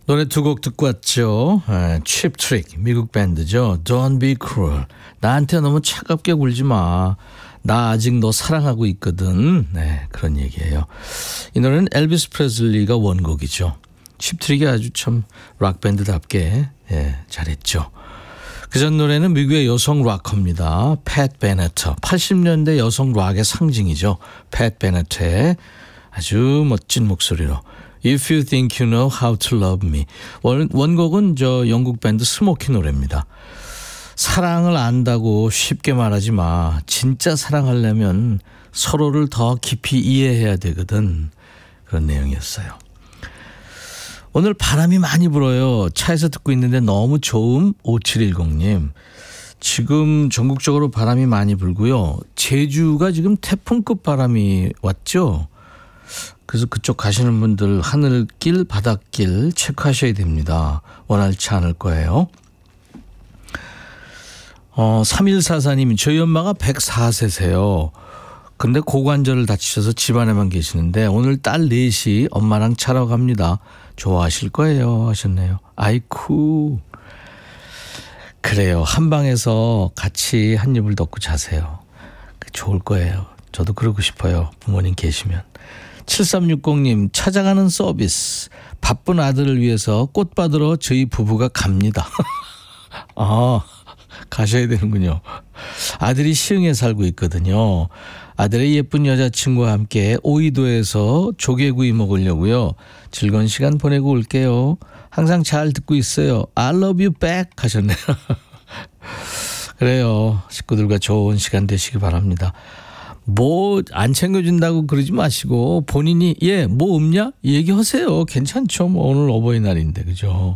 노래 두 곡 듣고 왔죠. Cheap Trick 미국 밴드죠. Don't be cruel. 나한테 너무 차갑게 굴지 마. 나 아직 너 사랑하고 있거든. 네, 그런 얘기예요. 이 노래는 엘비스 프레슬리가 원곡이죠. Cheap Trick이 아주 참 락밴드답게 잘했죠. 그전 노래는 미국의 여성 락커입니다. 팻 베네터. 80년대 여성 락의 상징이죠. 팻 베네터의 아주 멋진 목소리로 If you think you know how to love me. 원곡은 저 영국 밴드 스모키 노래입니다. 사랑을 안다고 쉽게 말하지 마. 진짜 사랑하려면 서로를 더 깊이 이해해야 되거든. 그런 내용이었어요. 오늘 바람이 많이 불어요. 차에서 듣고 있는데 너무 좋음. 5710님. 지금 전국적으로 바람이 많이 불고요. 제주가 지금 태풍급 바람이 왔죠. 그래서 그쪽 가시는 분들 하늘길, 바닷길 체크하셔야 됩니다. 원활치 않을 거예요. 3144님이 저희 엄마가 104세세요. 근데 고관절을 다치셔서 집안에만 계시는데 오늘 딸 넷이 엄마랑 차러 갑니다. 좋아하실 거예요 하셨네요. 아이쿠. 그래요. 한 방에서 같이 한 입을 넣고 자세요. 좋을 거예요. 저도 그러고 싶어요. 부모님 계시면. 7360님 찾아가는 서비스. 바쁜 아들을 위해서 꽃 받으러 저희 부부가 갑니다. 가셔야 되는군요. 아들이 시흥에 살고 있거든요. 아들의 예쁜 여자친구와 함께 오이도에서 조개구이 먹으려고요. 즐거운 시간 보내고 올게요. 항상 잘 듣고 있어요. I love you back 하셨네요. 그래요. 식구들과 좋은 시간 되시기 바랍니다. 뭐 안 챙겨준다고 그러지 마시고 본인이 뭐 없냐? 얘기하세요. 괜찮죠. 뭐 오늘 어버이날인데 그죠.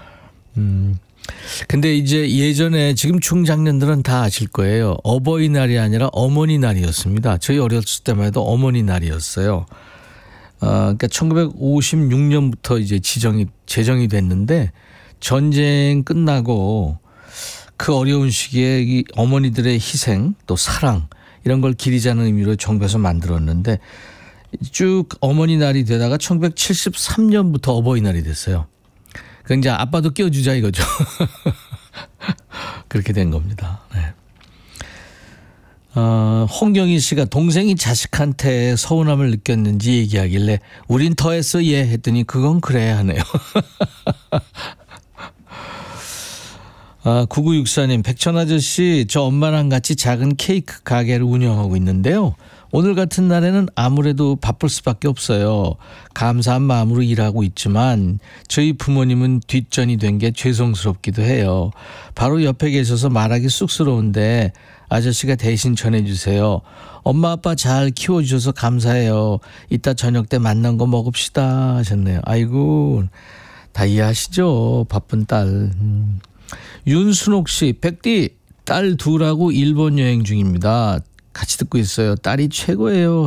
근데 이제 예전에 지금 중장년들은 다 아실 거예요. 어버이날이 아니라 어머니날이었습니다. 저희 어렸을 때만 해도 어머니날이었어요. 그러니까 1956년부터 이제 제정이 됐는데 전쟁 끝나고 그 어려운 시기에 이 어머니들의 희생 또 사랑 이런 걸 기리자는 의미로 정부에서 만들었는데 쭉 어머니날이 되다가 1973년부터 어버이날이 됐어요. 그 이제 아빠도 끼워주자 이거죠. 그렇게 된 겁니다. 네. 홍경희 씨가 동생이 자식한테 서운함을 느꼈는지 얘기하길래 우린 더 했어 했더니 그건 그래 하네요. 9964님 백천아저씨 저 엄마랑 같이 작은 케이크 가게를 운영하고 있는데요. 오늘 같은 날에는 아무래도 바쁠 수밖에 없어요. 감사한 마음으로 일하고 있지만 저희 부모님은 뒷전이 된 게 죄송스럽기도 해요. 바로 옆에 계셔서 말하기 쑥스러운데 아저씨가 대신 전해주세요. 엄마 아빠 잘 키워주셔서 감사해요. 이따 저녁 때 만난 거 먹읍시다 하셨네요. 아이고 다 이해하시죠. 바쁜 딸. 윤순옥 씨 백디 딸 둘하고 일본 여행 중입니다. 같이 듣고 있어요. 딸이 최고예요.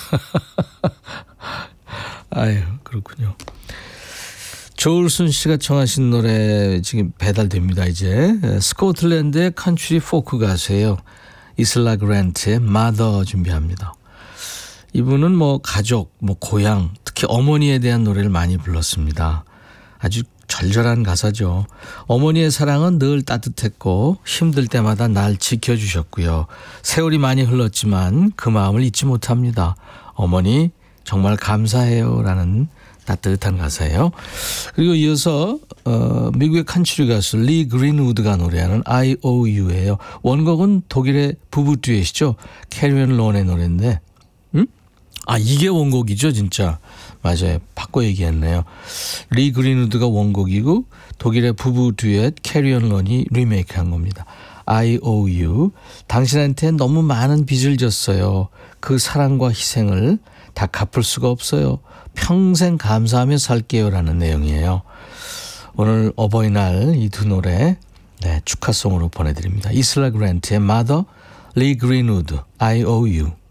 아유, 그렇군요. 조울순 씨가 청하신 노래 지금 배달됩니다, 이제. 스코틀랜드의 컨트리 포크 가수예요. 이슬라 그랜트의 Mother 준비합니다. 이분은 뭐 가족, 뭐 고향, 특히 어머니에 대한 노래를 많이 불렀습니다. 아주 절절한 가사죠. 어머니의 사랑은 늘 따뜻했고 힘들 때마다 날 지켜주셨고요. 세월이 많이 흘렀지만 그 마음을 잊지 못합니다. 어머니 정말 감사해요 라는 따뜻한 가사예요. 그리고 이어서 미국의 칸츄리 가수 리 그린우드가 노래하는 IOU예요. 원곡은 독일의 부부 듀엣이죠. 캐리언 론의 노래인데 이게 원곡이죠 진짜. 맞아요. 바꿔 얘기했네요. 리 그린우드가 원곡이고 독일의 부부 듀엣 캐리언 론이 리메이크한 겁니다. IOU. 당신한테 너무 많은 빚을 졌어요. 그 사랑과 희생을 다 갚을 수가 없어요. 평생 감사하며 살게요 라는 내용이에요. 오늘 어버이날 이 두 노래 축하송으로 보내드립니다. 이슬라 그랜트의 Mother, 리 그린우드, IOU.